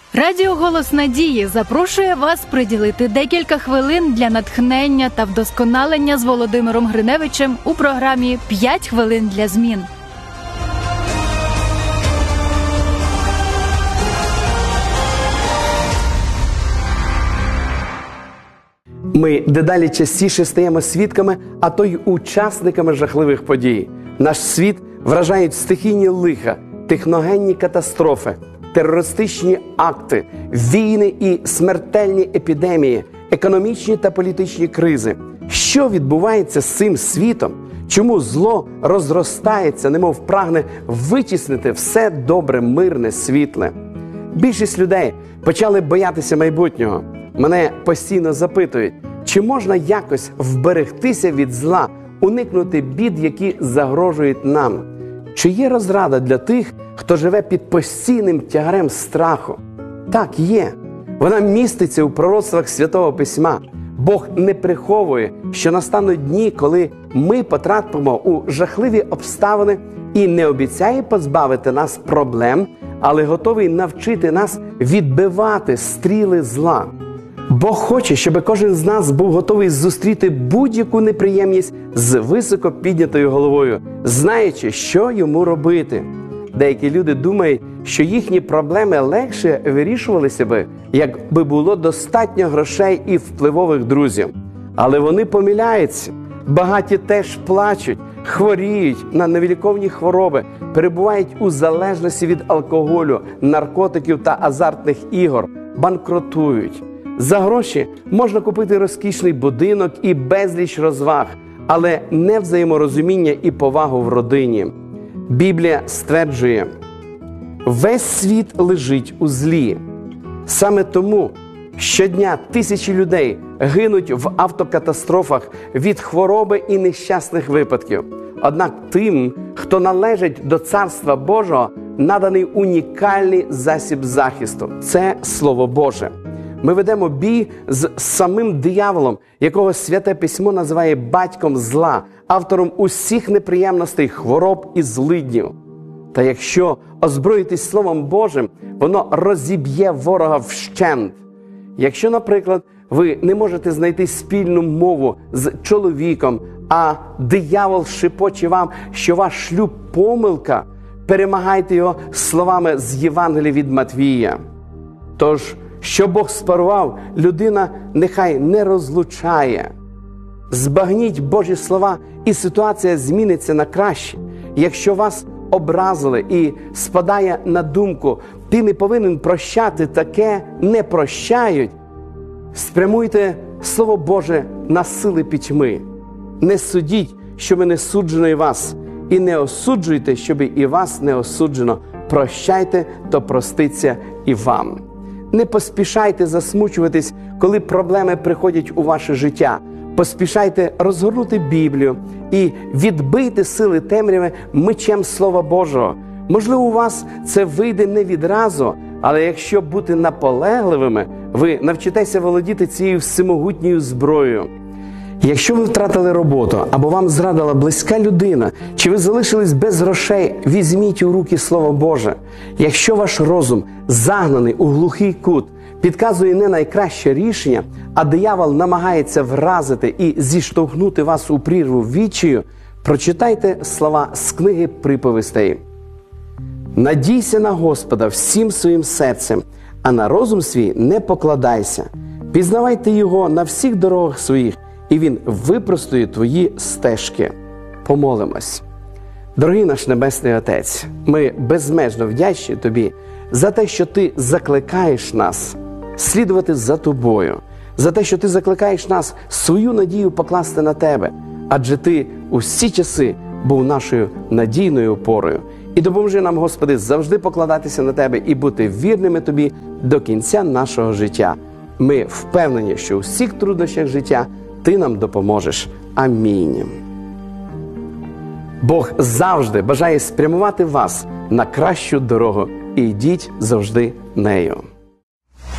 Радіо «Голос надії» запрошує вас приділити декілька хвилин для натхнення та вдосконалення з Володимиром Гриневичем у програмі «5 хвилин для змін». Ми дедалі частіше стаємо свідками, а то й учасниками жахливих подій. Наш світ вражають стихійні лиха, техногенні катастрофи, терористичні акти, війни і смертельні епідемії, економічні та політичні кризи. Що відбувається з цим світом? Чому зло розростається, немов прагне витіснити все добре, мирне, світле? Більшість людей почали боятися майбутнього. Мене постійно запитують, чи можна якось вберегтися від зла, уникнути бід, які загрожують нам? Чи є розрада для тих, хто живе під постійним тягарем страху? Так, є. Вона міститься у пророцтвах Святого Письма. Бог не приховує, що настануть дні, коли ми потрапимо у жахливі обставини і не обіцяє позбавити нас проблем, але готовий навчити нас відбивати стріли зла. Бог хоче, щоб кожен з нас був готовий зустріти будь-яку неприємність з високо піднятою головою, знаючи, що йому робити. Деякі люди думають, що їхні проблеми легше вирішувалися би, якби було достатньо грошей і впливових друзів. Але вони помиляються. Багаті теж плачуть, хворіють на невиліковні хвороби, перебувають у залежності від алкоголю, наркотиків та азартних ігор, банкрутують. За гроші можна купити розкішний будинок і безліч розваг, але не взаєморозуміння і повагу в родині. Біблія стверджує, весь світ лежить у злі. Саме тому щодня тисячі людей гинуть в автокатастрофах від хвороби і нещасних випадків. Однак тим, хто належить до Царства Божого, наданий унікальний засіб захисту – це Слово Боже. Ми ведемо бій з самим дияволом, якого Святе Письмо називає батьком зла, автором усіх неприємностей, хвороб і злиднів. Та якщо озброїтись Словом Божим, воно розіб'є ворога вщент. Якщо, наприклад, ви не можете знайти спільну мову з чоловіком, а диявол шепоче вам, що ваш шлюб – помилка, перемагайте його словами з Євангелія від Матвія. Тож, що Бог спарував, людина нехай не розлучає. Збагніть Божі слова, і ситуація зміниться на краще. Якщо вас образили і спадає на думку, ти не повинен прощати, таке не прощають, спрямуйте Слово Боже на сили пітьми. Не судіть, щоби не суджено і вас, і не осуджуйте, щоби і вас не осуджено. Прощайте, то проститься і вам. Не поспішайте засмучуватись, коли проблеми приходять у ваше життя. Поспішайте розгорнути Біблію і відбити сили темряви мечем Слова Божого. Можливо, у вас це вийде не відразу, але якщо бути наполегливими, ви навчитеся володіти цією всемогутньою зброєю. Якщо ви втратили роботу, або вам зрадила близька людина, чи ви залишились без грошей, візьміть у руки Слово Боже. Якщо ваш розум загнаний у глухий кут, підказує не найкраще рішення, а диявол намагається вразити і зіштовхнути вас у прірву відчаю, прочитайте слова з книги Приповістей. «Надійся на Господа всім своїм серцем, а на розум свій не покладайся. Пізнавайте Його на всіх дорогах своїх, і Він випростує твої стежки». Помолимось. Дорогий наш Небесний Отець, ми безмежно вдячні Тобі за те, що Ти закликаєш нас слідувати за Тобою, за те, що Ти закликаєш нас свою надію покласти на Тебе, адже Ти усі часи був нашою надійною опорою. І допоможи нам, Господи, завжди покладатися на Тебе і бути вірними Тобі до кінця нашого життя. Ми впевнені, що у всіх труднощах життя Ти нам допоможеш. Амінь. Бог завжди бажає спрямувати вас на кращу дорогу. І йдіть завжди нею.